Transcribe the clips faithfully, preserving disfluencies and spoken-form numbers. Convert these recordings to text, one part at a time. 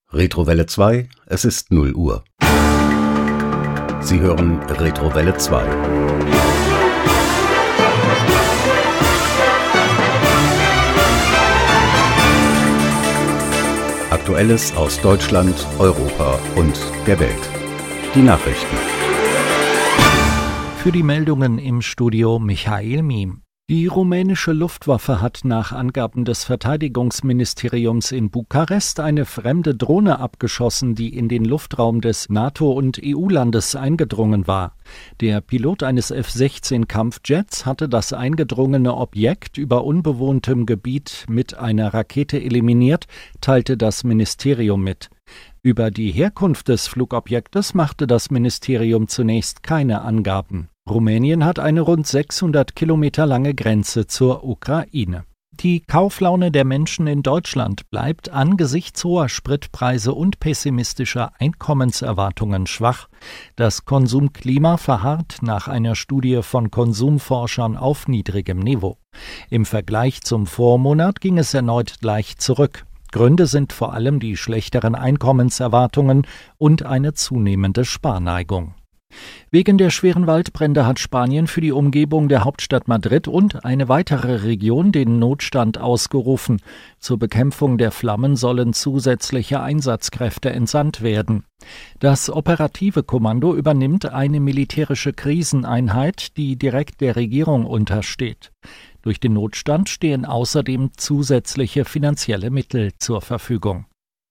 Retrowelle zwei, es ist null Uhr. Sie hören Retrowelle zwei. Aktuelles aus Deutschland, Europa und der Welt. Die Nachrichten. Für die Meldungen im Studio Michael Miem. Die rumänische Luftwaffe hat nach Angaben des Verteidigungsministeriums in Bukarest eine fremde Drohne abgeschossen, die in den Luftraum des NATO- und E U-Landes eingedrungen war. Der Pilot eines F sechzehn Kampfjets hatte das eingedrungene Objekt über unbewohntem Gebiet mit einer Rakete eliminiert, teilte das Ministerium mit. Über die Herkunft des Flugobjektes machte das Ministerium zunächst keine Angaben. Rumänien hat eine rund sechshundert Kilometer lange Grenze zur Ukraine. Die Kauflaune der Menschen in Deutschland bleibt angesichts hoher Spritpreise und pessimistischer Einkommenserwartungen schwach. Das Konsumklima verharrt nach einer Studie von Konsumforschern auf niedrigem Niveau. Im Vergleich zum Vormonat ging es erneut leicht zurück. Gründe sind vor allem die schlechteren Einkommenserwartungen und eine zunehmende Sparneigung. Wegen der schweren Waldbrände hat Spanien für die Umgebung der Hauptstadt Madrid und eine weitere Region den Notstand ausgerufen. Zur Bekämpfung der Flammen sollen zusätzliche Einsatzkräfte entsandt werden. Das operative Kommando übernimmt eine militärische Kriseneinheit, die direkt der Regierung untersteht. Durch den Notstand stehen außerdem zusätzliche finanzielle Mittel zur Verfügung.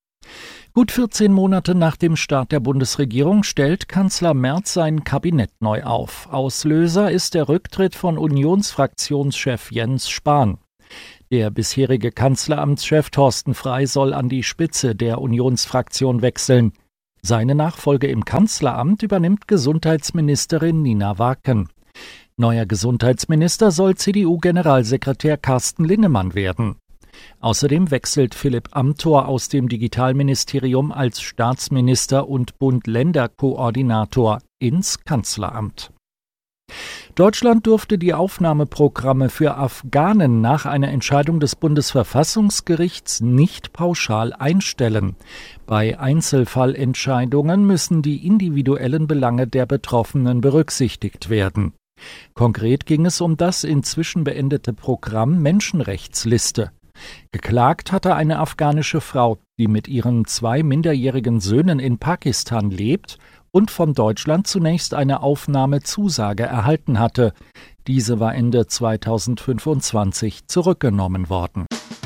Gut vierzehn Monate nach dem Start der Bundesregierung stellt Kanzler Merz sein Kabinett neu auf. Auslöser ist der Rücktritt von Unionsfraktionschef Jens Spahn. Der bisherige Kanzleramtschef Thorsten Frey soll an die Spitze der Unionsfraktion wechseln. Seine Nachfolge im Kanzleramt übernimmt Gesundheitsministerin Nina Waken. Neuer Gesundheitsminister soll C D U-Generalsekretär Carsten Linnemann werden. Außerdem wechselt Philipp Amthor aus dem Digitalministerium als Staatsminister und Bund-Länder-Koordinator ins Kanzleramt. Deutschland durfte die Aufnahmeprogramme für Afghanen nach einer Entscheidung des Bundesverfassungsgerichts nicht pauschal einstellen. Bei Einzelfallentscheidungen müssen die individuellen Belange der Betroffenen berücksichtigt werden. Konkret ging es um das inzwischen beendete Programm Menschenrechtsliste. Geklagt hatte eine afghanische Frau, die mit ihren zwei minderjährigen Söhnen in Pakistan lebt und von Deutschland zunächst eine Aufnahmezusage erhalten hatte. Diese war Ende zweitausendfünfundzwanzig zurückgenommen worden.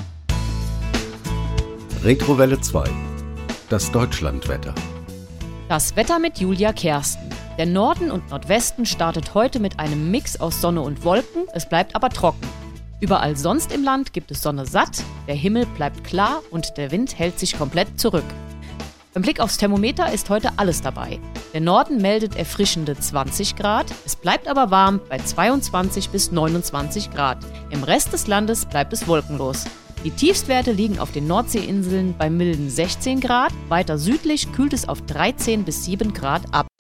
Retrowelle zwei. Das Deutschlandwetter. Das Wetter mit Julia Kersten. Der Norden und Nordwesten startet heute mit einem Mix aus Sonne und Wolken, es bleibt aber trocken. Überall sonst im Land gibt es Sonne satt, der Himmel bleibt klar und der Wind hält sich komplett zurück. Beim Blick aufs Thermometer ist heute alles dabei. Der Norden meldet erfrischende zwanzig Grad, es bleibt aber warm bei zweiundzwanzig bis neunundzwanzig Grad. Im Rest des Landes bleibt es wolkenlos. Die Tiefstwerte liegen auf den Nordseeinseln bei milden sechzehn Grad, weiter südlich kühlt es auf dreizehn bis sieben Grad ab.